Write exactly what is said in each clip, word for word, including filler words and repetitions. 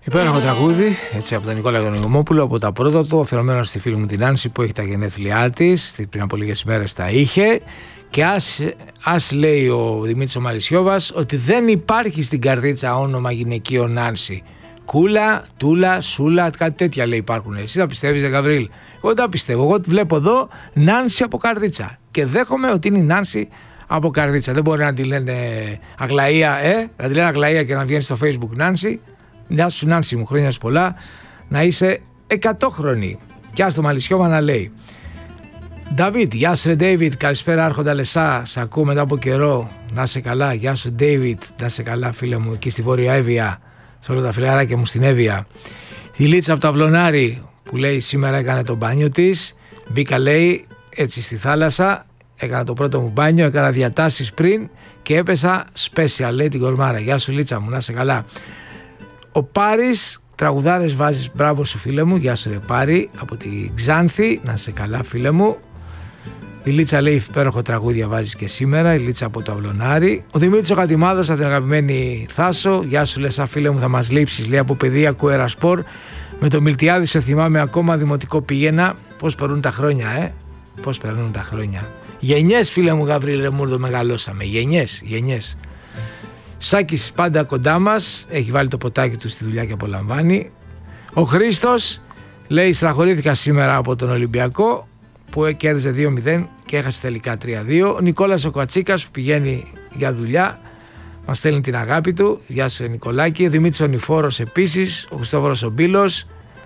Υπέροχο τραγούδι, έτσι, από τον Νικόλα τον Οικομόπουλο, από τα πρώτα του, αφιερωμένο στη φίλη μου την Άνση που έχει τα γενέθλιά της, πριν από λίγες ημέρες τα είχε. Και ας, ας λέει ο Δημήτρης ο Μαρισιώβας ότι δεν υπάρχει στην καρδίτσα όνομα γυναικείο Νάνση. Κούλα, Τούλα, Σούλα, κάτι τέτοια λέει υπάρχουν. Εσύ τα πιστεύεις, Γαβρίλ? Εγώ τα πιστεύω. Εγώ βλέπω εδώ Νάνση από καρδίτσα και δέχομαι ότι είναι η Νάνση από καρδίτσα. Δεν μπορεί να τη λένε Αγλαία, ε, να τη λένε Αγλαία και να βγαίνει στο Facebook Νάνση. Γεια σου Νάνση μου, χρόνια σου πολλά, να είσαι εκατόχρονη. Και ας το Μαλισιώμα να λέει. Νταβίτ, γεια σου Ντέιβιτ, καλησπέρα Άρχοντα Λεσά, σ' ακούω μετά από καιρό, να είσαι καλά. Γεια σου Ντέιβιτ, να είσαι καλά φίλε μου εκεί στη Βόρεια Εύβοια, σε όλα τα φιλαράκια μου στην Εύβοια. Η Λίτσα από τα Βλωνάρη που λέει σήμερα έκανε το μπάνιο της, μπήκα λέει έτσι στη θάλασσα, έκανα το πρώτο μου μπάνιο, έκανα διατάσεις πριν και έπεσα special, λέει την κορμάρα. Γεια σου Λίτσα μου, να είσαι καλά. Ο Πάρης, τραγουδάρες βάζεις, μπράβο σου φίλε μου, γεια σου ρε Πάρη, από τη Ξάνθη, να σε καλά φίλε μου. Η Λίτσα λέει υπέροχο τραγούδια βάζεις και σήμερα, η Λίτσα από το Αυλωνάρι. Ο Δημήτρης ο Κατημάδας από την αγαπημένη Θάσο, γεια σου Λεσά φίλε μου, θα μας λείψεις, λέει από παιδεία Κουερασπορ. Με το Μιλτιάδη σε θυμάμαι ακόμα, δημοτικό πήγαινα. Πώς περνούν τα χρόνια, ε, πώς περνούν τα χρόνια. Γενιές φίλε μου Γαβρίλε Μούρδο μεγαλώσαμε, γενιές, γενιές. Σάκης πάντα κοντά μας, έχει βάλει το ποτάκι του στη δουλειά και απολαμβάνει. Ο Χρήστος λέει στραχωρήθηκα σήμερα από τον Ολυμπιακό που κέρδιζε δύο μηδέν και έχασε τελικά τρία δύο. Ο Νικόλας ο Κατσίκας που πηγαίνει για δουλειά μας στέλνει την αγάπη του, γεια σου Νικολάκη. Ο Δημήτρης ο Νηφόρος επίσης, ο Χριστόφορος ο Μπίλος,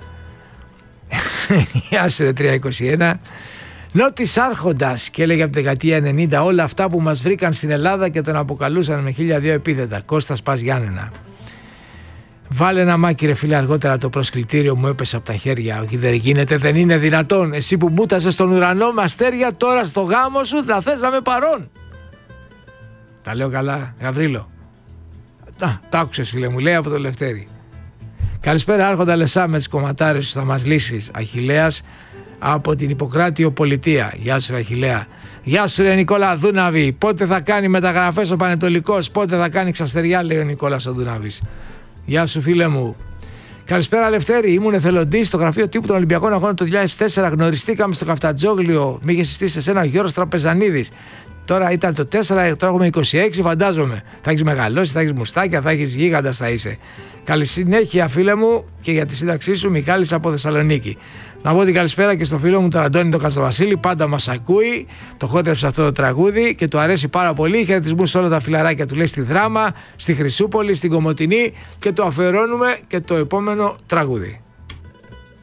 γεια σου τρία είκοσι ένα. Νότης Άρχοντας και έλεγε από τη δεκαετία ενενήντα όλα αυτά που μας βρήκαν στην Ελλάδα και τον αποκαλούσαν με χίλια δύο επίθετα. Κώστας Πας Γιάννενα. Βάλε ένα μάκι ρε φίλε, αργότερα το προσκλητήριο μου έπεσε από τα χέρια. Όχι δεν γίνεται, δεν είναι δυνατόν. Εσύ που μπούτασες στον ουρανό με αστέρια, τώρα στο γάμο σου θα θες να με παρών. Τα λέω καλά Γαβρίλο? Τα, τα άκουσες φίλε μου, λέει από το Λευτέρη. Καλησπέρα Άρχοντα Λεσά, με τις κομματάρες σου θα μας λύσεις. Αχιλλέας από την Ιπποκράτιο Πολιτεία. Γεια σου Αχιλλέα. Γεια σου ρε Νικόλα Δούναβη. Πότε θα κάνει μεταγραφές ο Πανετολικός, πότε θα κάνει ξαστεριά, λέει ο Νικόλας ο Δούναβης. Γεια σου φίλε μου. Καλησπέρα Λευτέρη, ήμουν εθελοντής στο γραφείο τύπου των Ολυμπιακών Αγώνων το δύο χιλιάδες τέσσερα. Γνωριστήκαμε στο Καφτατζόγλιο. Μη είχε συστήσει εσένα ο Γιώργος Τραπεζανίδης. Τώρα ήταν το τέσσερα, τώρα έχουμε είκοσι έξι, φαντάζομαι. Θα έχεις μεγαλώσει, θα έχεις μουστάκια, θα έχεις γίγαντας, θα είσαι. Καλή συνέχεια φίλε μου και για τη σύνταξή σου, Μιχάλης από Θεσσαλονίκη. Να πω την καλησπέρα και στο φίλο μου τον Αντώνη τον Καστοβασίλη, πάντα μας ακούει, το χόρεψε αυτό το τραγούδι και του αρέσει πάρα πολύ. Χαιρετισμούς σε όλα τα φιλαράκια του, λέει στη Δράμα, στη Χρυσούπολη, στην Κομοτηνή και το αφιερώνουμε και το επόμενο τραγούδι.